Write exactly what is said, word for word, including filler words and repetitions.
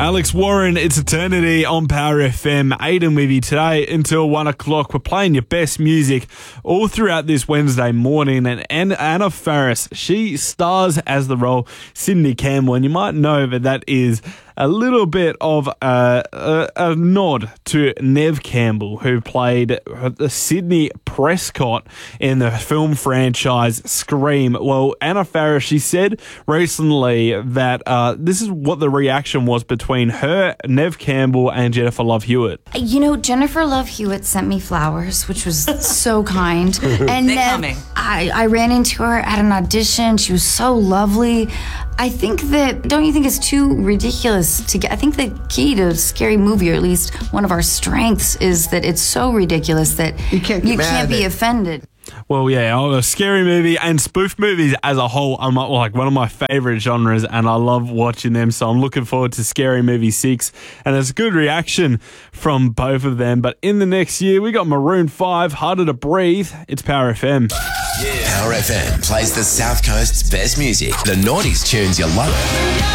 Alex Warren, it's Eternity on Power F M. Aiden with you today until one o'clock. We're playing your best music all throughout this Wednesday morning. And Anna Faris, she stars as the role Sydney Campbell. And you might know that that is a little bit of a, a, a nod to Neve Campbell, who played the Sydney Prescott in the film franchise Scream. Well, Anna Faris, she said recently that uh, this is what the reaction was between her, Neve Campbell, and Jennifer Love Hewitt. You know, Jennifer Love Hewitt sent me flowers, which was so kind. And They're Neve, coming. I, I ran into her at an audition. She was so lovely. I think that, don't you think it's too ridiculous to get, I think the key to a scary movie, or at least one of our strengths, is that it's so ridiculous that You can't get you mad can't at be it. offended. Well, yeah, a scary movie and spoof movies as a whole are my, like one of my favorite genres, and I love watching them. So I'm looking forward to Scary Movie six, and there's good reaction from both of them. But in the next year, we got Maroon five, Harder to Breathe. It's Power F M. Power F M plays the South Coast's best music. The noughties tunes you love.